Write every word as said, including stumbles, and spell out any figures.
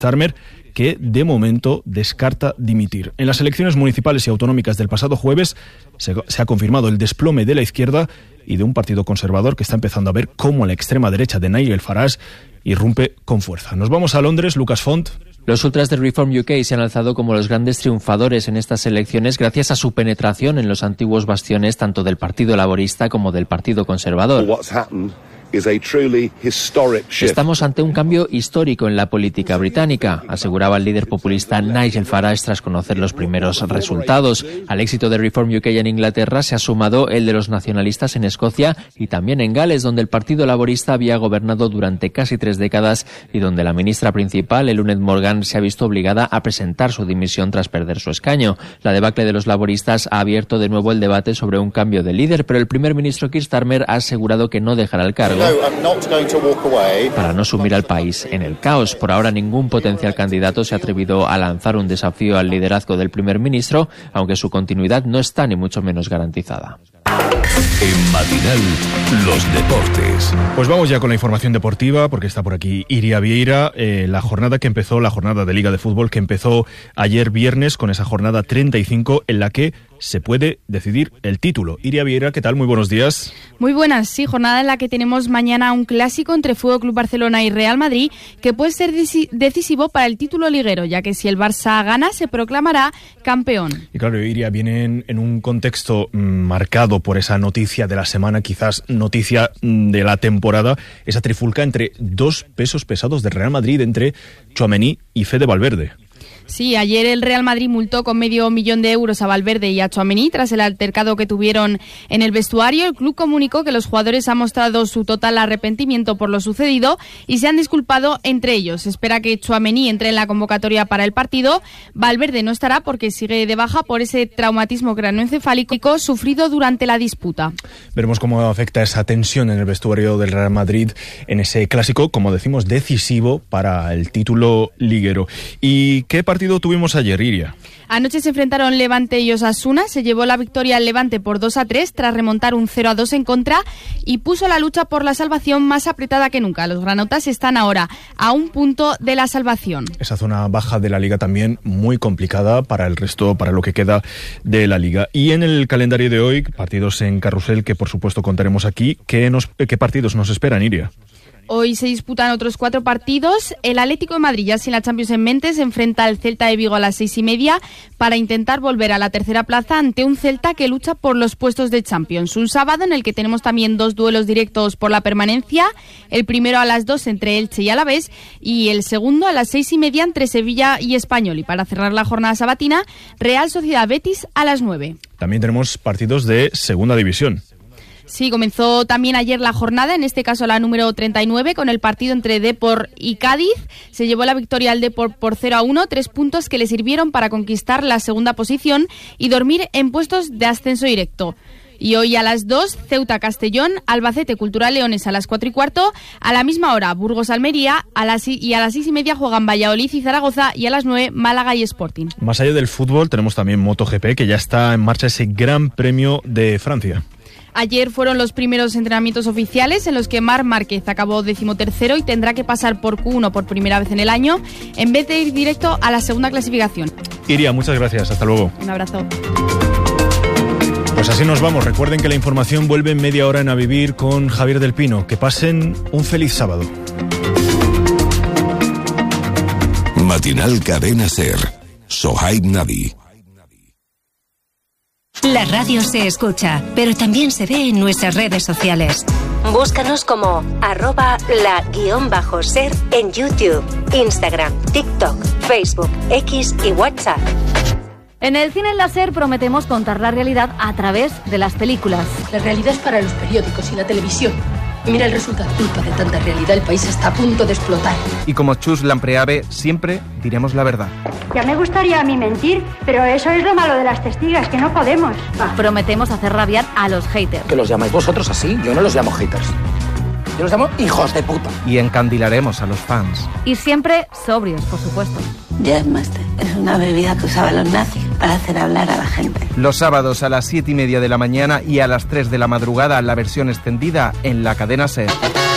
Starmer, que de momento descarta dimitir. En las elecciones municipales y autonómicas del pasado jueves se, se ha confirmado el desplome de la izquierda y de un partido conservador que está empezando a ver cómo la extrema derecha de Nigel Farage irrumpe con fuerza. Nos vamos a Londres, Lucas Font. Los ultras de Reform U K se han alzado como los grandes triunfadores en estas elecciones gracias a su penetración en los antiguos bastiones tanto del Partido Laborista como del Partido Conservador. Estamos ante un cambio histórico en la política británica, aseguraba el líder populista Nigel Farage tras conocer los primeros resultados. Al éxito de Reform U K en Inglaterra se ha sumado el de los nacionalistas en Escocia y también en Gales, donde el Partido Laborista había gobernado durante casi tres décadas y donde la ministra principal, Eluned Morgan, se ha visto obligada a presentar su dimisión tras perder su escaño. La debacle de los laboristas ha abierto de nuevo el debate sobre un cambio de líder, pero el primer ministro Keir Starmer ha asegurado que no dejará el cargo para no sumir al país en el caos. Por ahora ningún potencial candidato se ha atrevido a lanzar un desafío al liderazgo del primer ministro, aunque su continuidad no está ni mucho menos garantizada. En Matinal, los deportes. Pues vamos ya con la información deportiva, porque está por aquí Iria Vieira. Eh, la jornada que empezó, la jornada de Liga de Fútbol que empezó ayer viernes con esa jornada treinta y cinco en la que se puede decidir el título. Iria Vieira, ¿qué tal? Muy buenos días. Muy buenas, sí, jornada en la que tenemos mañana un clásico entre Fútbol Club Barcelona y Real Madrid que puede ser decisivo para el título liguero, ya que si el Barça gana se proclamará campeón. Y claro, Iria, viene en un contexto mmm, marcado por esa noticia de la semana, quizás noticia de la temporada, esa trifulca entre dos pesos pesados del Real Madrid, entre Tchouaméni y Fede Valverde. Sí, ayer el Real Madrid multó con medio millón de euros a Valverde y a Tchouaméni tras el altercado que tuvieron en el vestuario. El club comunicó que los jugadores han mostrado su total arrepentimiento por lo sucedido y se han disculpado entre ellos. Se espera que Tchouaméni entre en la convocatoria para el partido. Valverde no estará porque sigue de baja por ese traumatismo craneoencefálico sufrido durante la disputa. Veremos cómo afecta esa tensión en el vestuario del Real Madrid en ese clásico, como decimos, decisivo para el título liguero. ¿Y qué partido tuvimos ayer, Iria? Anoche se enfrentaron Levante y Osasuna. Se llevó la victoria al Levante por dos a tres tras remontar un cero a dos en contra y puso la lucha por la salvación más apretada que nunca. Los granotas están ahora a un punto de la salvación. Esa zona baja de la Liga también muy complicada para el resto, para lo que queda de la Liga. Y en el calendario de hoy, partidos en carrusel que por supuesto contaremos aquí. ¿Qué, nos, qué partidos nos esperan, Iria? Hoy se disputan otros cuatro partidos. El Atlético de Madrid, ya sin la Champions en mente, se enfrenta al Celta de Vigo a las seis y media para intentar volver a la tercera plaza ante un Celta que lucha por los puestos de Champions. Un sábado en el que tenemos también dos duelos directos por la permanencia. El primero a las dos entre Elche y Alavés y el segundo a las seis y media entre Sevilla y Español. Y para cerrar la jornada sabatina, Real Sociedad Betis a las nueve. También tenemos partidos de segunda división. Sí, comenzó también ayer la jornada, en este caso la número treinta y nueve, con el partido entre Depor y Cádiz. Se llevó la victoria al Depor por cero a uno, tres puntos que le sirvieron para conquistar la segunda posición y dormir en puestos de ascenso directo. Y hoy a las dos, Ceuta Castellón, Albacete Cultural Leones a las cuatro y cuarto, a la misma hora Burgos Almería a las, y a las seis y media juegan Valladolid y Zaragoza y a las nueve Málaga y Sporting. Más allá del fútbol tenemos también MotoGP, que ya está en marcha ese Gran Premio de Francia. Ayer fueron los primeros entrenamientos oficiales en los que Marc Márquez acabó decimotercero y tendrá que pasar por Q uno por primera vez en el año en vez de ir directo a la segunda clasificación. Iria, muchas gracias. Hasta luego. Un abrazo. Pues así nos vamos. Recuerden que la información vuelve en media hora en A Vivir con Javier del Pino. Que pasen un feliz sábado. Matinal Cadena SER. Sohaib Nabi. La radio se escucha, pero también se ve en nuestras redes sociales. Búscanos como arroba la guión bajo ser en YouTube, Instagram, TikTok, Facebook, X y WhatsApp. En el cine láser prometemos contar la realidad a través de las películas. La realidad es para los periódicos y la televisión. Y mira el resultado. Culpa de tanta realidad, el país está a punto de explotar. Y como Chus Lampreave, siempre diremos la verdad. Ya me gustaría a mí mentir, pero eso es lo malo de las testigas, que no podemos. Ah. Prometemos hacer rabiar a los haters. Que los llamáis vosotros así, yo no los llamo haters. Yo los llamo hijos de puta. Y encandilaremos a los fans. Y siempre sobrios, por supuesto. Jazzmaster es una bebida que usaban los nazis para hacer hablar a la gente. Los sábados a las siete y media de la mañana y a las tres de la madrugada la versión extendida en la cadena SER.